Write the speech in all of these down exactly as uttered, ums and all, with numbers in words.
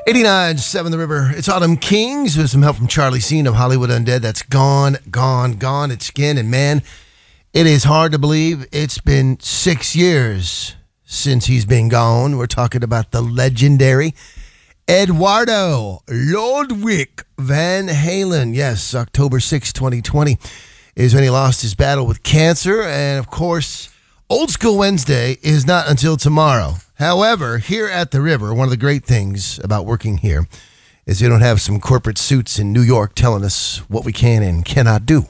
eighty-nine point seven The River. It's Autumn Kings with some help from Charlie Sheen of Hollywood Undead. That's gone, gone, gone. It's skin. And man, it is hard to believe it's been six years since he's been gone. We're talking about the legendary Eduardo Ludwig Van Halen. Yes, October sixth, twenty twenty is when he lost his battle with cancer. And of course, Old School Wednesday is not until tomorrow. However, here at the River, one of the great things about working here is we don't have some corporate suits in New York telling us what we can and cannot do.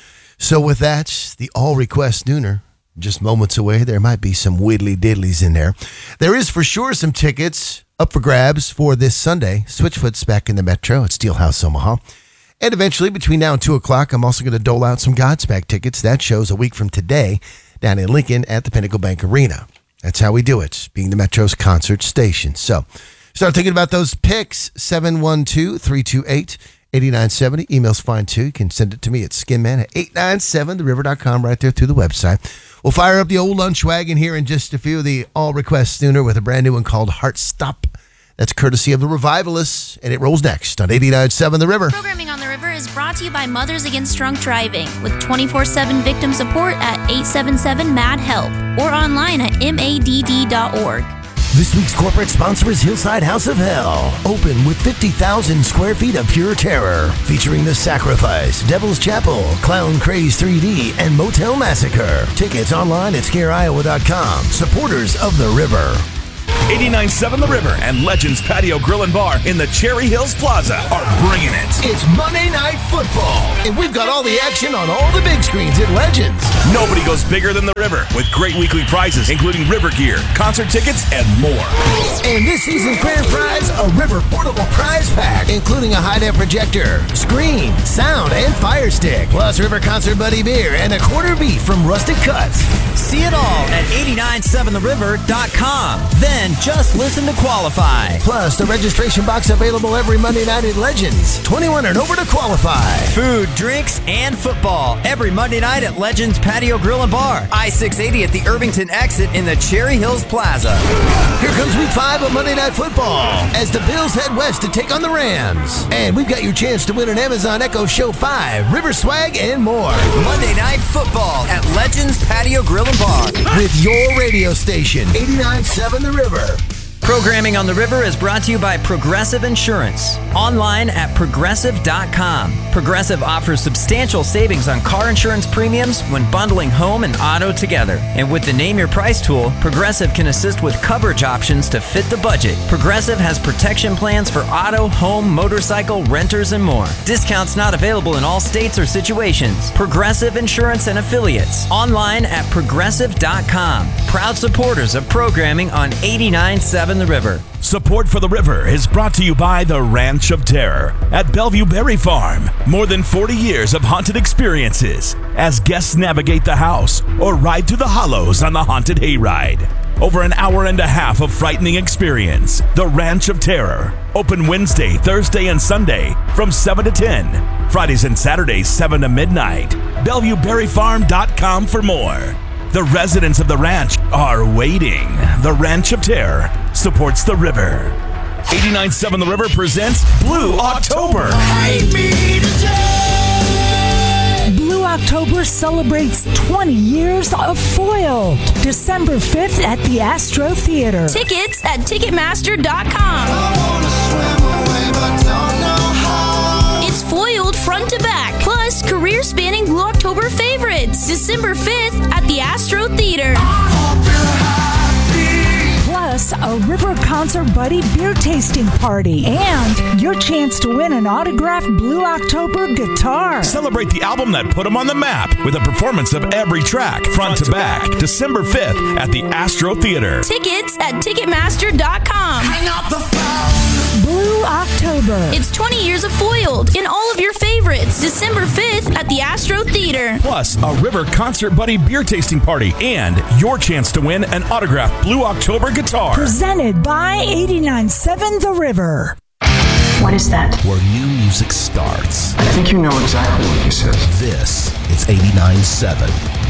So with that, the all request nooner, just moments away, there might be some widdly diddlies in there. There is for sure some tickets up for grabs for this Sunday. Switchfoot's back in the Metro at Steelhouse Omaha. And eventually, between now and two o'clock, I'm also going to dole out some Godsmack tickets. That show's a week from today down in Lincoln at the Pinnacle Bank Arena. That's how we do it, being the Metro's concert station. So start thinking about those picks. seven one two, three two eight, eight nine seven zero. Email's fine, too. You can send it to me at skinman at eight nine seven the river dot com right there through the website. We'll fire up the old lunch wagon here in just a few. The all-request sooner with a brand new one called Heart Stop. That's courtesy of the Revivalists, and it rolls next on eighty-nine point seven The River. Programming on the River is brought to you by Mothers Against Drunk Driving with twenty-four seven victim support at eight seven seven M A D HELP or online at M A D D dot org. This week's corporate sponsor is Hillside House of Hell. Open with fifty thousand square feet of pure terror. Featuring The Sacrifice, Devil's Chapel, Clown Craze three D, and Motel Massacre. Tickets online at scare iowa dot com. Supporters of the River. eighty-nine point seven The River and Legends Patio Grill and Bar in the Cherry Hills Plaza are bringing it. It's Monday Night Football, and we've got all the action on all the big screens at Legends. Nobody goes bigger than The River with great weekly prizes, including River gear, concert tickets, and more. And this season's grand prize, a River portable prize pack, including a high-def projector, screen, sound, and fire stick, plus River Concert Buddy beer and a quarter beef from Rustic Cuts. See it all at eighty-nine seven the river dot com. Then just listen to qualify. Plus, the registration box available every Monday night at Legends. twenty-one and over to qualify. Food, drinks, and football every Monday night at Legends Patio Grill and Bar. I six eighty at the Irvington exit in the Cherry Hills Plaza. Here comes week five of Monday Night Football as the Bills head west to take on the Rams. And we've got your chance to win an Amazon Echo Show five, River Swag, and more. Monday Night Football at Legends Patio Grill and Bar. With your radio station, eighty-nine point seven The River. Programming on the River is brought to you by Progressive Insurance. Online at progressive dot com. Progressive offers substantial savings on car insurance premiums when bundling home and auto together. And with the Name Your Price tool, Progressive can assist with coverage options to fit the budget. Progressive has protection plans for auto, home, motorcycle, renters, and more. Discounts not available in all states or situations. Progressive Insurance and Affiliates. Online at progressive dot com. Proud supporters of programming on eighty-nine point seven The River. Support for The River is brought to you by the Ranch of Terror at Bellevue Berry Farm. More than forty years of haunted experiences as guests navigate the house or ride through the hollows on the haunted hayride. Over an hour and a half of frightening experience. The Ranch of Terror. Open Wednesday, Thursday, and Sunday from seven to ten. Fridays and Saturdays, seven to midnight. bellevue berry farm dot com for more. The residents of the ranch are waiting. The Ranch of Terror supports The River. eighty-nine point seven The River presents Blue October. Blue October celebrates twenty years of Foiled. December fifth at the Astro Theater. Tickets at ticketmaster dot com. It's Foiled front to back, plus career-spanning Blue October favorites. December fifth at the Astro Theater. Plus, a River Concert Buddy beer tasting party. And your chance to win an autographed Blue October guitar. Celebrate the album that put them on the map with a performance of every track, front to back. December fifth at the Astro Theater. Tickets at ticketmaster dot com. Hang up the phone. Blue October. It's twenty years of Foiled in all of your favorites. December fifth at the Astro Theater. Plus, a River Concert Buddy beer tasting party and your chance to win an autographed Blue October guitar. Presented by eighty-nine point seven The River. What is that? Where new music starts. I think you know exactly what this is. This is eighty-nine point seven